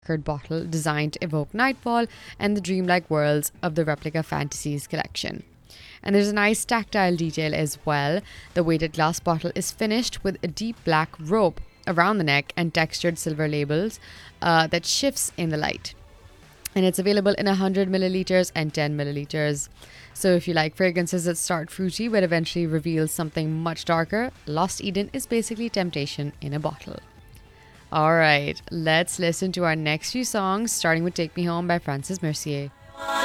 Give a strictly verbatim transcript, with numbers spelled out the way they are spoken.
lacquered bottle designed to evoke nightfall and the dreamlike worlds of the Replica Fantasies collection. And there's a nice tactile detail as well. The weighted glass bottle is finished with a deep black rope around the neck and textured silver labels uh, that shifts in the light. And it's available in one hundred milliliters and ten milliliters. So if you like fragrances that start fruity but eventually reveal something much darker, Lost Eden is basically temptation in a bottle. All right, let's listen to our next few songs, starting with Take Me Home by Francis Mercier.